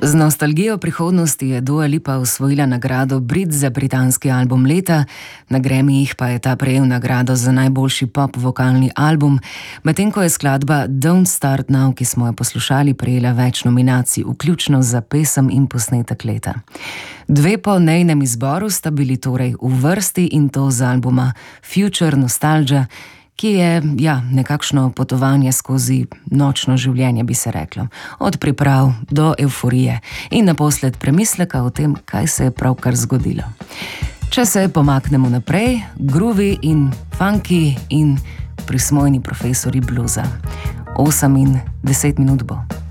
Z nostalgijo prihodnosti je Dua Lipa osvojila nagrado Brit za britanski album leta, na Grammyjih pa je ta prejel nagrado za najboljši pop vokalni album, medtem ko je skladba Don't Start Now, ki smo jo poslušali, prejela več nominacij, vključno za pesem in posnetek leta. Dve po nejnem izboru sta bili torej v vrsti, in to z albuma Future Nostalgia, ki je, nekakšno potovanje skozi nočno življenje, bi se reklo. Od priprav do evforije in naposled premisleka o tem, kaj se je pravkar zgodilo. Če se pomaknemo naprej, groovy in funky in prismojni profesori bluza. 8 in 10 minut bo.